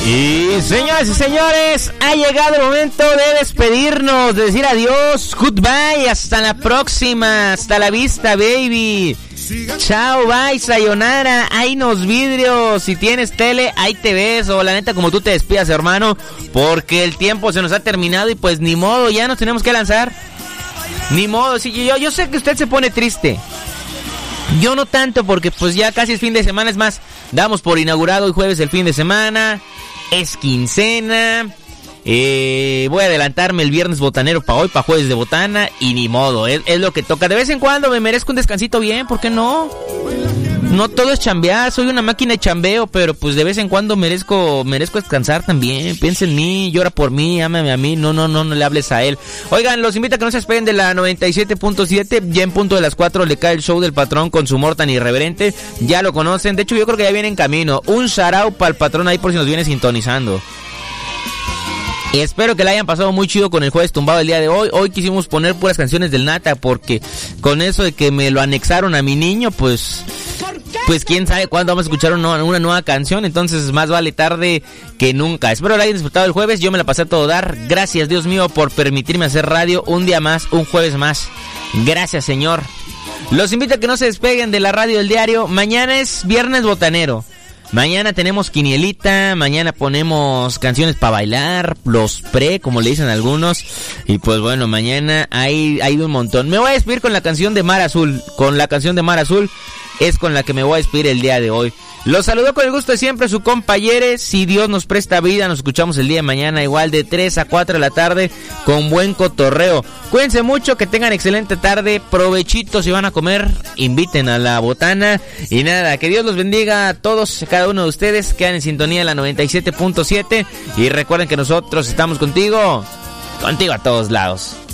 Y señoras y señores, ha llegado el momento de despedirnos, de decir adiós, goodbye, hasta la próxima, hasta la vista, baby. Chao, bye, sayonara, ahí nos vidrios. Si tienes tele, ahí te ves. O la neta, como tú te despidas, hermano, porque el tiempo se nos ha terminado y pues ni modo, ya nos tenemos que lanzar. Ni modo, sí, yo sé que usted se pone triste. Yo no tanto, porque pues ya casi es fin de semana. Es más, damos por inaugurado hoy jueves el fin de semana. Es quincena. Voy a adelantarme el viernes botanero para hoy, para jueves de botana. Y ni modo, es lo que toca. De vez en cuando me merezco un descansito bien, ¿por qué no? No todo es chambear, soy una máquina de chambeo, pero pues de vez en cuando merezco descansar también. Piensa en mí, llora por mí, ámame a mí, no le hables a él. Oigan, los invito a que no se despeguen de la 97.7, ya en punto de las 4 le cae el show del patrón con su humor tan irreverente, ya lo conocen, de hecho yo creo que ya viene en camino. Un shout para el patrón ahí por si nos viene sintonizando. Y espero que la hayan pasado muy chido con el jueves tumbado el día de hoy. Hoy quisimos poner puras canciones del Nata porque con eso de que me lo anexaron a mi niño, pues quién sabe cuándo vamos a escuchar una nueva canción. Entonces más vale tarde que nunca. Espero que la hayan disfrutado el jueves. Yo me la pasé a todo dar. Gracias, Dios mío, por permitirme hacer radio un día más, un jueves más. Gracias, Señor. Los invito a que no se despeguen de la radio del diario. Mañana es viernes botanero. Mañana tenemos quinielita, mañana ponemos canciones para bailar, los como le dicen algunos. Y pues bueno, mañana hay un montón. Me voy a despedir con la canción de Mar Azul. Con la canción de Mar Azul es con la que me voy a despedir el día de hoy. Los saludo con el gusto de siempre su compañero. Si Dios nos presta vida, nos escuchamos el día de mañana igual de 3 a 4 de la tarde con buen cotorreo. Cuídense mucho, que tengan excelente tarde, provechito si van a comer, inviten a la botana. Y nada, que Dios los bendiga a todos, cada uno de ustedes, quedan en sintonía en la 97.7 y recuerden que nosotros estamos contigo a todos lados.